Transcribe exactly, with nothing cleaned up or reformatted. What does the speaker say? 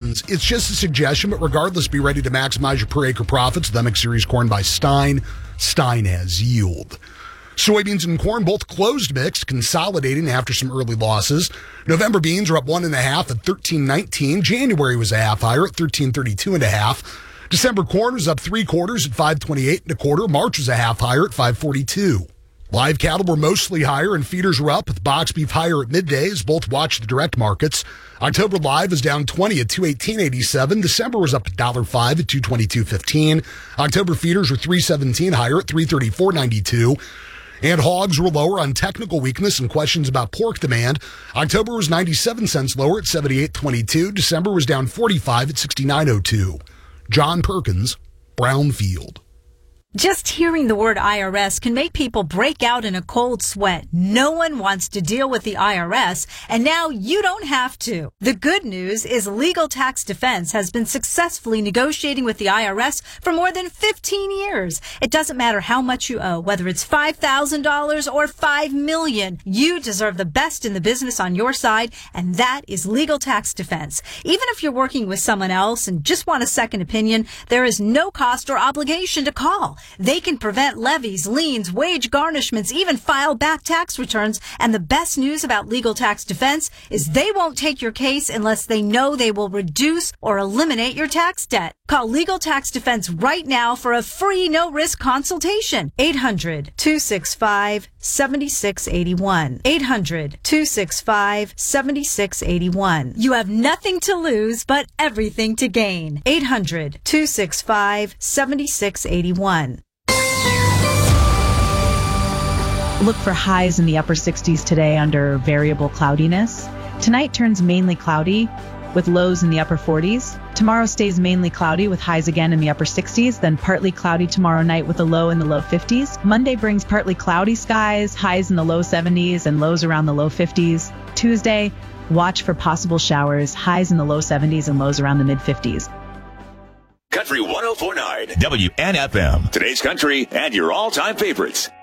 mountains. It's just a suggestion, but regardless, be ready to maximize your per acre profits. The Mix Series corn by Stein. Stein has yield. Soybeans and corn both closed mixed, consolidating after some early losses. November beans are up one and a half at thirteen nineteen. January was a half higher at thirteen thirty-two and a half. December corn was up three quarters at five twenty-eight and a quarter. March was a half higher at five forty-two. Live cattle were mostly higher and feeders were up, with box beef higher at midday as both watched the direct markets. October live is down twenty at two eighteen eighty-seven. December was up one dollar five at two twenty-two fifteen. October feeders were three seventeen higher at three thirty-four ninety-two. And hogs were lower on technical weakness and questions about pork demand. October was ninety-seven cents lower at seventy-eight twenty-two. December was down forty-five at sixty-nine oh two. John Perkins, Brownfield. Just hearing the word I R S can make people break out in a cold sweat. No one wants to deal with the I R S, and now you don't have to. The good news is Legal Tax Defense has been successfully negotiating with the I R S for more than fifteen years. It doesn't matter how much you owe, whether it's five thousand dollars or five million dollars. You deserve the best in the business on your side, and that is Legal Tax Defense. Even if you're working with someone else and just want a second opinion, there is no cost or obligation to call. They can prevent levies, liens, wage garnishments, even file back tax returns. And the best news about Legal Tax Defense is they won't take your case unless they know they will reduce or eliminate your tax debt. Call Legal Tax Defense right now for a free no-risk consultation. eight hundred, two six five, seven six eight one. eight hundred, two six five, seven six eight one. You have nothing to lose but everything to gain. eight hundred, two six five, seven six eight one. Look for highs in the upper sixties today under variable cloudiness. Tonight turns mainly cloudy with lows in the upper forties. Tomorrow stays mainly cloudy with highs again in the upper sixties, then partly cloudy tomorrow night with a low in the low fifties. Monday brings partly cloudy skies, highs in the low seventies and lows around the low fifties. Tuesday, watch for possible showers, highs in the low seventies and lows around the mid fifties. Country one oh four point nine W N F M. Today's country and your all-time favorites.